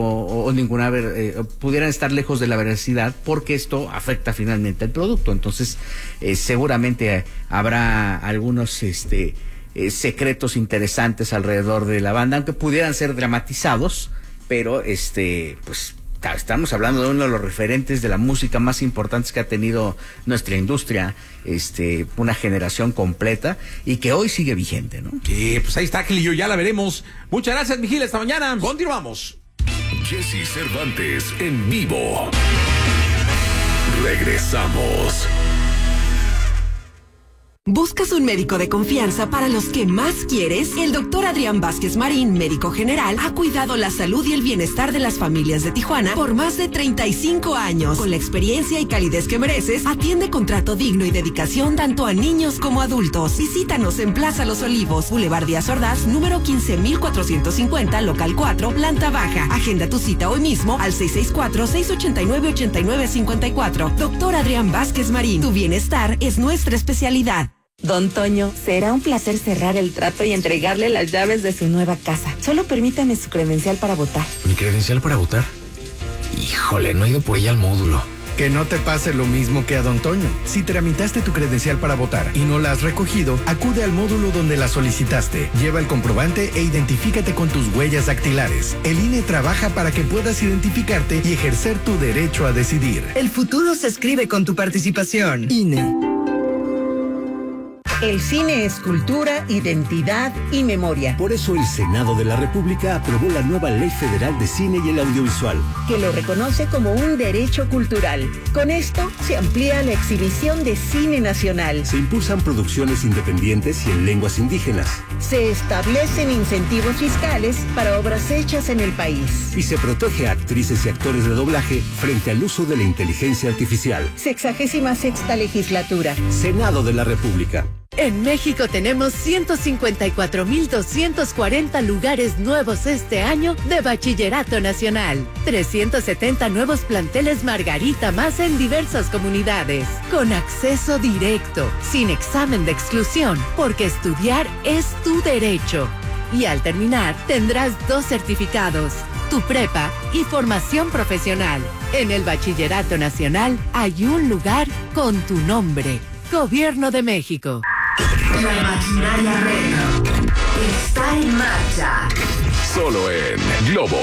o ninguna pudieran estar lejos de la veracidad, porque esto afecta finalmente al producto. Entonces seguramente habrá algunos secretos interesantes alrededor de la banda, aunque pudieran ser dramatizados, pero pues estamos hablando de uno de los referentes de la música más importantes que ha tenido nuestra industria, una generación completa, y que hoy sigue vigente, ¿no? Sí, pues ahí está, Gilillo, ya la veremos. Muchas gracias, Vigil, esta mañana. Continuamos. Jesse Cervantes en vivo. Regresamos. ¿Buscas un médico de confianza para los que más quieres? El doctor Adrián Vázquez Marín, médico general, ha cuidado la salud y el bienestar de las familias de Tijuana por más de 35 años. Con la experiencia y calidez que mereces, atiende con trato digno y dedicación tanto a niños como adultos. Visítanos en Plaza Los Olivos, Boulevard Díaz Ordaz, número 15450, local 4, planta baja. Agenda tu cita hoy mismo al 664-689-8954. Doctor Adrián Vázquez Marín, tu bienestar es nuestra especialidad. Don Toño, será un placer cerrar el trato y entregarle las llaves de su nueva casa. Solo permítame su credencial para votar. ¿Mi credencial para votar? Híjole, no he ido por ella al módulo. Que no te pase lo mismo que a Don Toño. Si tramitaste tu credencial para votar y no la has recogido, acude al módulo donde la solicitaste. Lleva el comprobante e identifícate con tus huellas dactilares. El INE trabaja para que puedas identificarte y ejercer tu derecho a decidir. El futuro se escribe con tu participación. INE. El cine es cultura, identidad y memoria. Por eso el Senado de la República aprobó la nueva Ley Federal de Cine y el Audiovisual, que lo reconoce como un derecho cultural. Con esto se amplía la exhibición de cine nacional. Se impulsan producciones independientes y en lenguas indígenas. Se establecen incentivos fiscales para obras hechas en el país. Y se protege a actrices y actores de doblaje frente al uso de la inteligencia artificial. 66ª legislatura. Senado de la República. En México tenemos 154,240 lugares nuevos este año de Bachillerato Nacional. 370 nuevos planteles Margarita más en diversas comunidades. Con acceso directo, sin examen de exclusión, porque estudiar es tu derecho. Y al terminar, tendrás 2 certificados, tu prepa y formación profesional. En el Bachillerato Nacional hay un lugar con tu nombre. Gobierno de México. La maquinaria retro está en marcha. Solo en Globo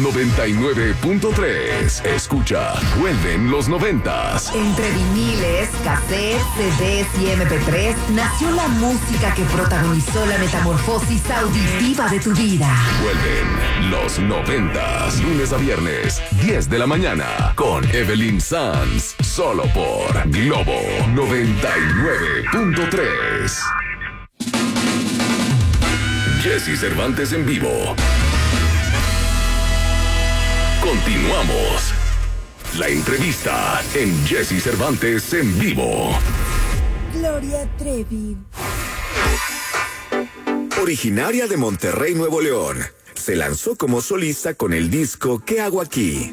99.3. Escucha, vuelven los 90s. Entre viniles, cassettes, CDs y MP3 nació la música que protagonizó la metamorfosis auditiva de tu vida. Vuelven los 90s, lunes a viernes, 10 de la mañana, con Evelyn Sanz, solo por Globo 99.3. Jesse Cervantes en vivo. Continuamos. La entrevista en Jesse Cervantes en vivo. Gloria Trevi. Originaria de Monterrey, Nuevo León, se lanzó como solista con el disco ¿Qué hago aquí?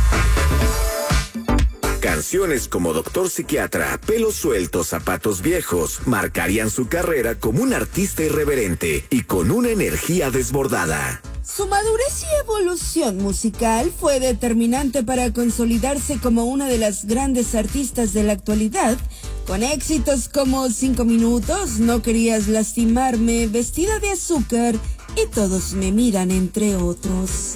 Canciones como Doctor Psiquiatra, Pelos Sueltos, Zapatos Viejos marcarían su carrera como un artista irreverente y con una energía desbordada. Su madurez y evolución musical fue determinante para consolidarse como una de las grandes artistas de la actualidad, con éxitos como 5 minutos, No querías lastimarme, Vestida de azúcar y Todos me miran, entre otros.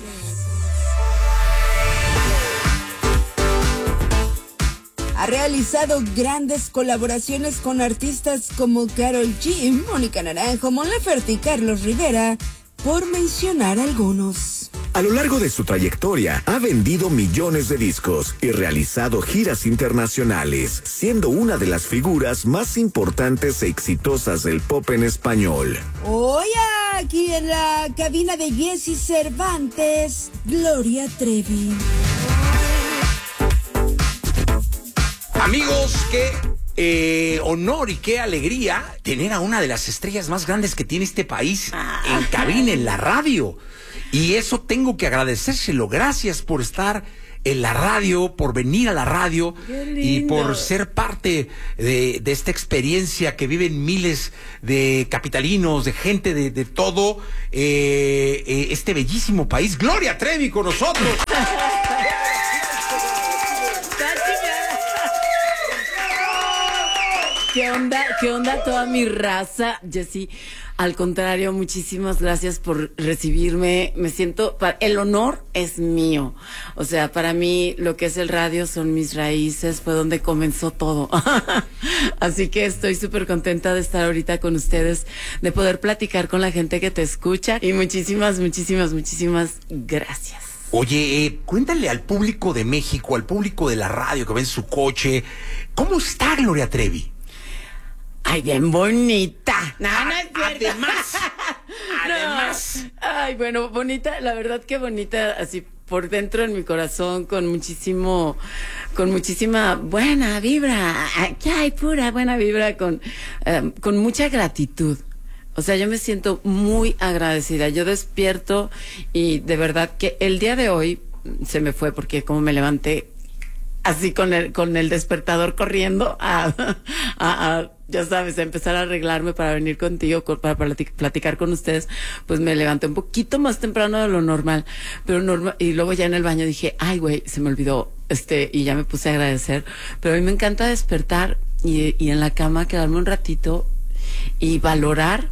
Ha realizado grandes colaboraciones con artistas como Karol G, Mónica Naranjo, Mon Laferte y Carlos Rivera, por mencionar algunos. A lo largo de su trayectoria, ha vendido millones de discos y realizado giras internacionales, siendo una de las figuras más importantes e exitosas del pop en español. Hoy aquí en la cabina de Jesse Cervantes, Gloria Trevi. Amigos, qué honor y qué alegría tener a una de las estrellas más grandes que tiene este país en cabina, en la radio. Y eso tengo que agradecérselo. Gracias por estar en la radio, por venir a la radio y por ser parte de esta experiencia que viven miles de capitalinos, de gente de todo este bellísimo país. Gloria Trevi con nosotros. ¿Qué onda toda mi raza, Jessy? Al contrario, muchísimas gracias por recibirme. Me siento, el honor es mío. O sea, para mí lo que es el radio son mis raíces, fue donde comenzó todo. Así que estoy súper contenta de estar ahorita con ustedes, de poder platicar con la gente que te escucha. Y muchísimas gracias. Oye, cuéntale al público de México, al público de la radio que ve en su coche, ¿cómo está Gloria Trevi? Ay, bien bonita. No es cierto. Además. Ay, bueno, bonita, la verdad que bonita, así por dentro en mi corazón, con muchísima buena vibra. Aquí hay pura buena vibra, con mucha gratitud. O sea, yo me siento muy agradecida. Yo despierto y de verdad que el día de hoy se me fue porque como me levanté así con el despertador corriendo a ya sabes, a empezar a arreglarme para venir contigo, para platicar con ustedes, pues me levanté un poquito más temprano de lo normal, y luego ya en el baño dije, ay güey, se me olvidó, y ya me puse a agradecer, pero a mí me encanta despertar y en la cama quedarme un ratito y valorar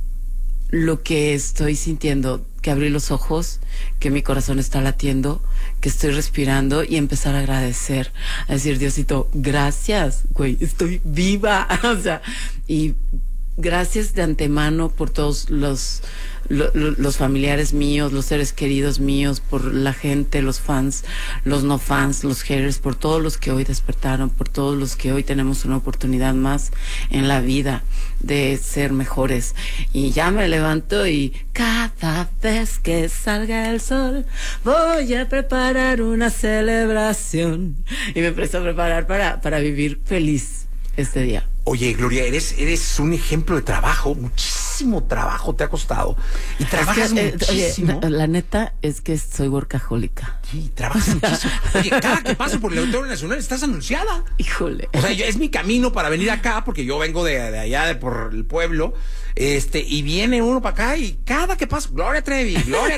lo que estoy sintiendo, que abrí los ojos, que mi corazón está latiendo, que estoy respirando y empezar a agradecer, a decir, Diosito, gracias, güey, estoy viva. O sea, y gracias de antemano por todos los familiares míos, los seres queridos míos, por la gente, los fans, los no fans, los haters, por todos los que hoy despertaron, por todos los que hoy tenemos una oportunidad más en la vida de ser mejores. Y ya me levanto y cada vez que salga el sol voy a preparar una celebración. Y me empiezo a preparar para vivir feliz este día. Oye, Gloria, eres un ejemplo de trabajo, muchísimo trabajo te ha costado. Y trabajas muchísimo. Oye, la neta es que soy workahólica. Sí, trabajas muchísimo. Oye, cada que paso por el Auditorio Nacional estás anunciada. Híjole. O sea, es mi camino para venir acá, porque yo vengo de allá, por el pueblo, y viene uno para acá, y cada que paso, Gloria Trevi,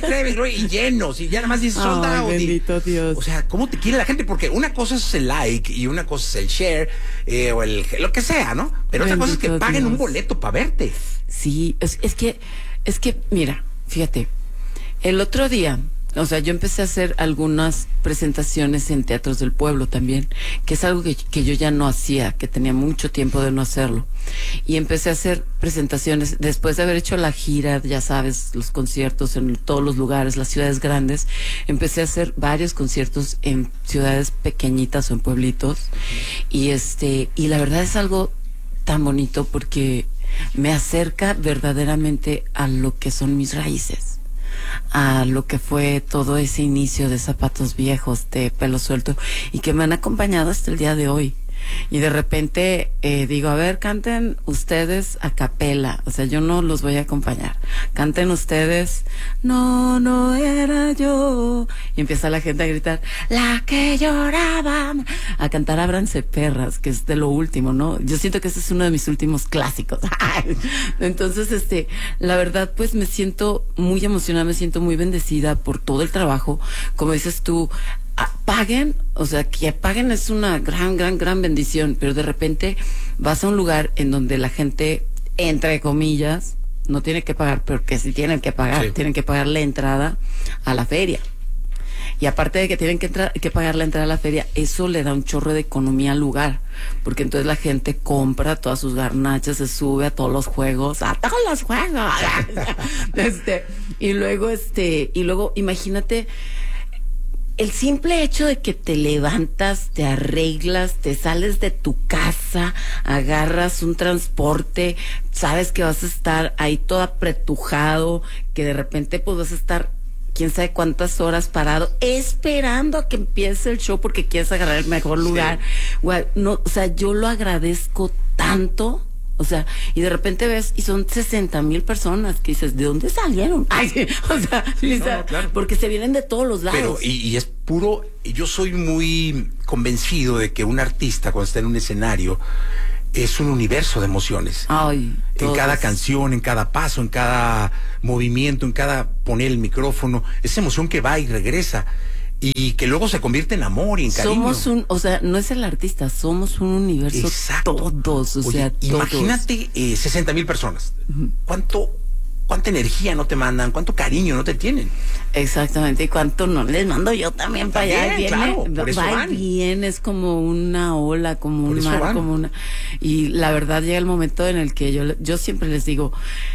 y llenos, y ya nada más dices, sold out. Bendito Dios. O sea, ¿cómo te quiere la gente? Porque una cosa es el like, y una cosa es el share, o lo que sea, ¿no? Pero otra cosa es que paguen un boleto para verte. Sí, es que, mira, fíjate, el otro día, o sea, yo empecé a hacer algunas presentaciones en teatros del pueblo también, que es algo que yo ya no hacía, que tenía mucho tiempo de no hacerlo. Y empecé a hacer presentaciones, después de haber hecho la gira, ya sabes, los conciertos en todos los lugares, las ciudades grandes, empecé a hacer varios conciertos en ciudades pequeñitas o en pueblitos, y la verdad es algo tan bonito porque me acerca verdaderamente a lo que son mis raíces, a lo que fue todo ese inicio de Zapatos Viejos, de Pelo Suelto, y que me han acompañado hasta el día de hoy. Y de repente digo, a ver, canten ustedes a capela, o sea, yo no los voy a acompañar, canten ustedes, no era yo, y empieza la gente a gritar, la que lloraba, a cantar Ábranse Perras, que es de lo último, ¿no? Yo siento que ese es uno de mis últimos clásicos. Entonces, la verdad, pues me siento muy emocionada, me siento muy bendecida por todo el trabajo, como dices tú, paguen, o sea, que paguen es una gran bendición, pero de repente vas a un lugar en donde la gente, entre comillas, no tiene que pagar, porque sí tienen que pagar, tienen que pagar la entrada a la feria. Y aparte de que tienen que pagar la entrada a la feria, eso le da un chorro de economía al lugar, porque entonces la gente compra todas sus garnachas, se sube a todos los juegos, y luego imagínate el simple hecho de que te levantas, te arreglas, te sales de tu casa, agarras un transporte, sabes que vas a estar ahí todo apretujado, que de repente pues vas a estar quién sabe cuántas horas parado esperando a que empiece el show porque quieres agarrar el mejor lugar. Bueno, no, o sea, yo lo agradezco tanto O sea, y de repente ves, y son 60,000 personas que dices, ¿de dónde salieron? Ay, sí, o sea, sí, claro. Porque se vienen de todos los lados. Pero, y es puro, yo soy muy convencido de que un artista cuando está en un escenario es un universo de emociones. Ay, en cada canción, en cada paso, en cada movimiento, en cada poner el micrófono, esa emoción que va y regresa y que luego se convierte en amor y en cariño. O sea, no es el artista, somos un universo. Exacto. Todos, Oye, sea, todos. Imagínate 60,000 personas. ¿Cuánta energía no te mandan? ¿Cuánto cariño no te tienen? Exactamente, y cuánto no les mando yo también para allá. Viene, claro, por eso va y viene, es como una ola, como un mar, como una... Y la verdad llega el momento en el que yo siempre les digo,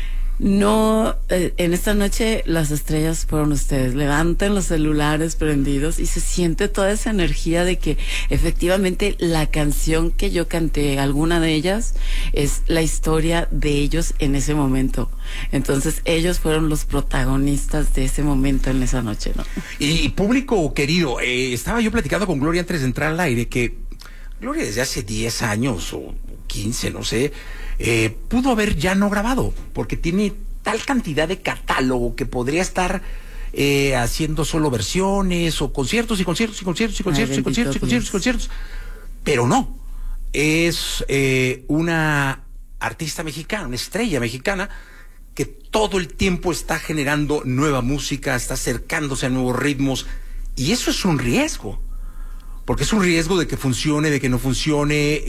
no, en esta noche las estrellas fueron ustedes, levanten los celulares prendidos y se siente toda esa energía de que efectivamente la canción que yo canté, alguna de ellas, es la historia de ellos en ese momento. Entonces ellos fueron los protagonistas de ese momento en esa noche, ¿no? Y público querido, estaba yo platicando con Gloria antes de entrar al aire que Gloria desde hace 10 años o 15, no sé, pudo haber ya no grabado, porque tiene tal cantidad de catálogo que podría estar haciendo solo versiones o conciertos y conciertos y conciertos y conciertos y conciertos y conciertos y conciertos, pero no, es una artista mexicana, una estrella mexicana que todo el tiempo está generando nueva música, está acercándose a nuevos ritmos, y eso es un riesgo, porque es un riesgo de que funcione, de que no funcione,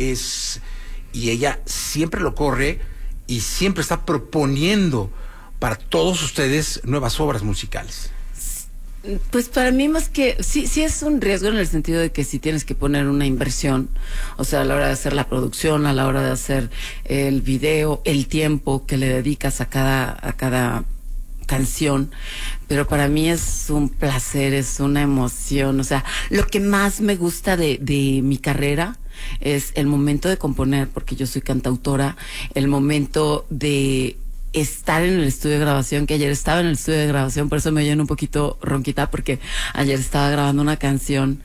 y ella siempre lo corre y siempre está proponiendo para todos ustedes nuevas obras musicales. Pues para mí más que, sí es un riesgo en el sentido de que sí tienes que poner una inversión, o sea, a la hora de hacer la producción, a la hora de hacer el video, el tiempo que le dedicas a cada canción, pero para mí es un placer, es una emoción, o sea, lo que más me gusta de mi carrera es el momento de componer, porque yo soy cantautora, el momento de estar en el estudio de grabación, que ayer estaba en el estudio de grabación, por eso me oyen un poquito ronquita, porque ayer estaba grabando una canción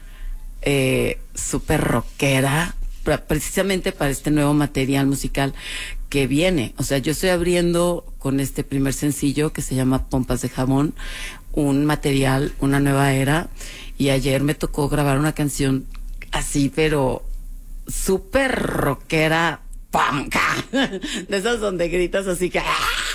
súper rockera, precisamente para este nuevo material musical que viene. O sea, yo estoy abriendo con este primer sencillo que se llama Pompas de Jabón, un material, una nueva era, y ayer me tocó grabar una canción así, pero súper rockera, punk, de esas donde gritas así que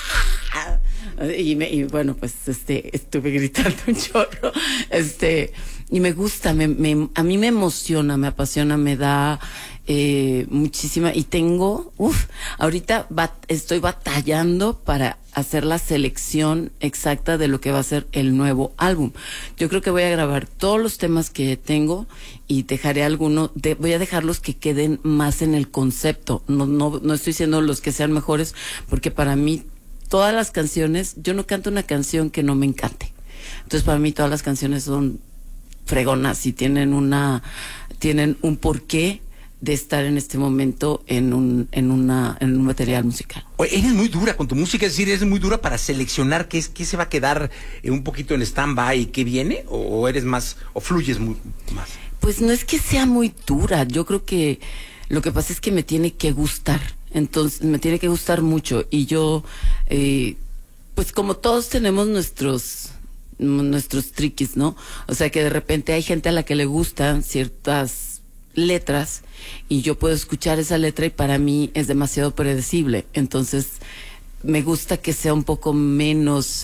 y bueno, pues estuve gritando un chorro, y me gusta, a mí me emociona, me apasiona, me da muchísima, y tengo, ahorita estoy batallando para hacer la selección exacta de lo que va a ser el nuevo álbum. Yo creo que voy a grabar todos los temas que tengo y dejaré voy a dejarlos que queden más en el concepto. No estoy diciendo los que sean mejores, porque para mí todas las canciones, yo no canto una canción que no me encante. Entonces para mí todas las canciones son fregonas y tienen un porqué de estar en este momento en un material musical. Oye, eres muy dura con tu música, es decir, eres muy dura para seleccionar qué se va a quedar un poquito en stand-by y qué viene, o eres más, o fluyes más. Pues no es que sea muy dura, yo creo que lo que pasa es que me tiene que gustar, entonces me tiene que gustar mucho, y yo, pues como todos tenemos nuestros triquis, ¿no? O sea, que de repente hay gente a la que le gustan ciertas letras y yo puedo escuchar esa letra y para mí es demasiado predecible, entonces me gusta que sea un poco menos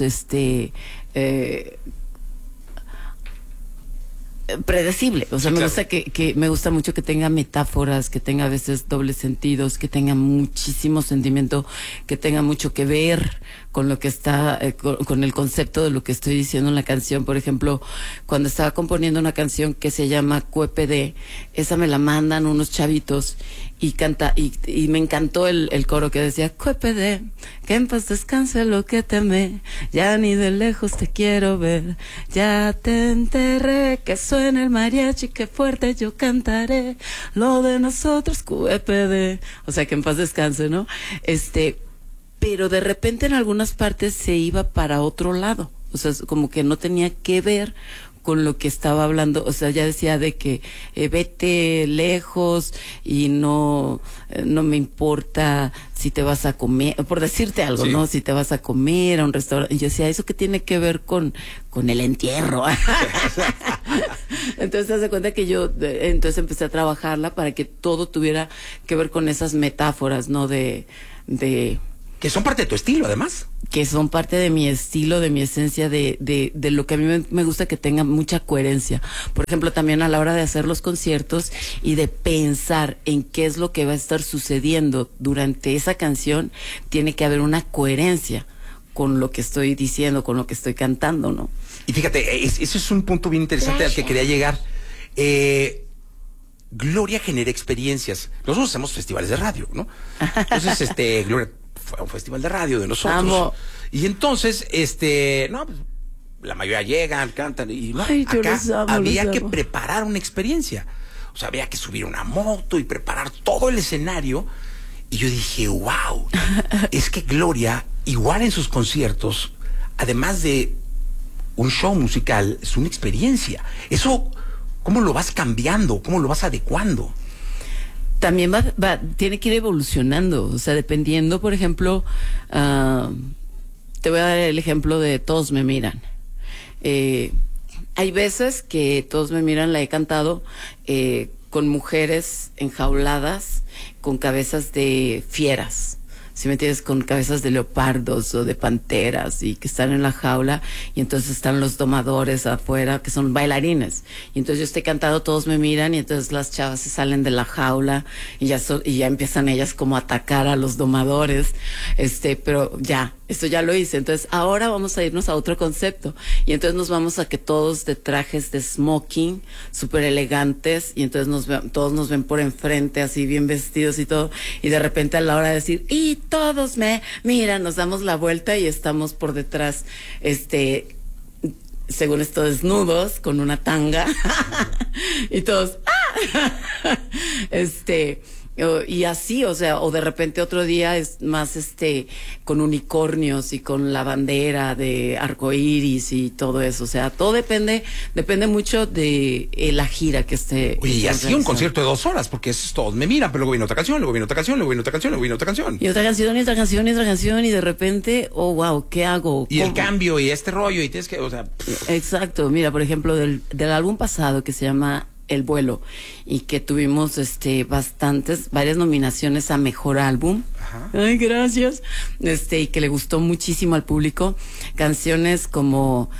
predecible, o sea, me gusta que me gusta mucho que tenga metáforas, que tenga a veces dobles sentidos, que tenga muchísimo sentimiento, que tenga mucho que ver con lo que está, con el concepto de lo que estoy diciendo en la canción. Por ejemplo, cuando estaba componiendo una canción que se llama QPD, esa me la mandan unos chavitos y canta, y me encantó el coro que decía: QPD, que en paz descanse lo que te amé, ya ni de lejos te quiero ver, ya te enterré, que suene el mariachi, que fuerte yo cantaré, lo de nosotros QPD, o sea, que en paz descanse, ¿no? Pero de repente en algunas partes se iba para otro lado, o sea, como que no tenía que ver con lo que estaba hablando, o sea, ya decía de que vete lejos y no me importa si te vas a comer, por decirte algo, sí, ¿no? Si te vas a comer a un restaurante. Y yo decía, ¿eso qué tiene que ver con el entierro? Entonces, te das cuenta que yo, entonces empecé a trabajarla para que todo tuviera que ver con esas metáforas, ¿no? De que son parte de tu estilo, además. Que son parte de mi estilo, de mi esencia, de lo que a mí me gusta que tenga mucha coherencia. Por ejemplo, también a la hora de hacer los conciertos y de pensar en qué es lo que va a estar sucediendo durante esa canción, tiene que haber una coherencia con lo que estoy diciendo, con lo que estoy cantando, ¿no? Y fíjate, ese es un punto bien interesante al que quería llegar. Gloria genera experiencias. Nosotros hacemos festivales de radio, ¿no? Entonces, Gloria fue a un festival de radio de nosotros. Amo. Y entonces, no, pues, la mayoría llegan, cantan y no, ay, acá había que amo. preparar una experiencia. O sea, había que subir una moto y preparar todo el escenario. Y yo dije, wow, es que Gloria, igual en sus conciertos, además de un show musical, es una experiencia. Eso, ¿cómo lo vas cambiando? ¿Cómo lo vas adecuando? También tiene que ir evolucionando, o sea, dependiendo, por ejemplo, te voy a dar el ejemplo de Todos me miran. Hay veces que Todos me miran la he cantado con mujeres enjauladas, con cabezas de fieras. Si me entiendes, con cabezas de leopardos o de panteras y que están en la jaula y entonces están los domadores afuera que son bailarines y entonces yo estoy cantando Todos me miran y entonces las chavas se salen de la jaula y ya empiezan ellas como a atacar a los domadores, pero ya, esto ya lo hice. Entonces ahora vamos a irnos a otro concepto y entonces nos vamos a que todos de trajes de smoking, súper elegantes, y entonces todos nos ven por enfrente así bien vestidos y todo, y de repente a la hora de decir y todos me miran, nos damos la vuelta y estamos por detrás, según esto, desnudos, con una tanga, y todos, ¡ah! Y así, o sea, o de repente otro día es más con unicornios y con la bandera de arcoíris y todo eso, o sea, todo depende mucho de la gira que esté. Oye, y así un concierto de 2 horas, porque eso es Todos me miran, pero luego viene otra canción, luego viene otra canción, luego viene otra canción, luego viene otra canción. Y otra canción, y otra canción, y otra canción, y de repente, oh wow, ¿qué hago? Y el cambio, y este rollo, y tienes que, o sea. Exacto, mira, por ejemplo, del álbum pasado que se llama El Vuelo, y que tuvimos varias nominaciones a Mejor Álbum. Ajá. Ay, gracias. Y que le gustó muchísimo al público. Canciones como